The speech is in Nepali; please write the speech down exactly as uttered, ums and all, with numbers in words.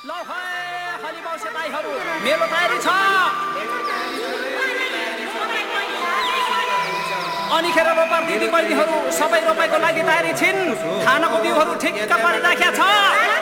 ल हली बाउसे दाइहरू मेलो तयारी छ अनिखेर रोपार दिदी बहिनीहरू सबै रोपाइको लागि तयारी छिन् खानाको बिउहरू ठिक्क पारिराखेका छ